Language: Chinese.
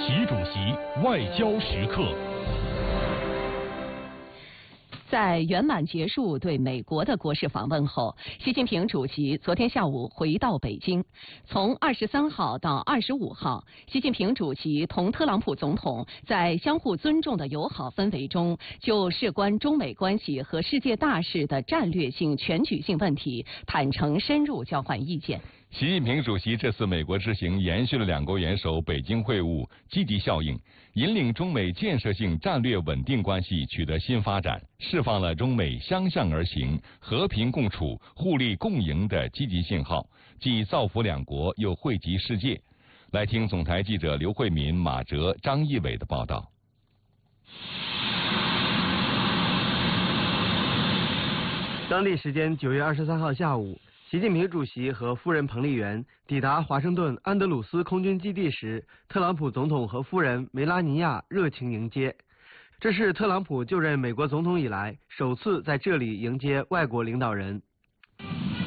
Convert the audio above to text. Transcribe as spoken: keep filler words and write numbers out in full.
习主席外交时刻。 在圆满结束对美国的国事访问后，习近平主席昨天下午回到北京。从二十三号到二十五号，习近平主席同特朗普总统在相互尊重的友好氛围中，就事关中美关系和世界大事的战略性、全局性问题，坦诚深入交换意见。 习近平主席这次美国之行延续了两国元首北京会晤积极效应，引领中美建设性战略稳定关系取得新发展，释放了中美相向而行、和平共处、互利共赢的积极信号，既造福两国，又惠及世界。来听总台记者刘慧敏、马哲、张义伟的报道。 当地时间九月二十三号下午，习近平主席和夫人彭丽媛抵达华盛顿安德鲁斯空军基地时，特朗普总统和夫人梅拉尼亚热情迎接。这是特朗普就任美国总统以来首次在这里迎接外国领导人。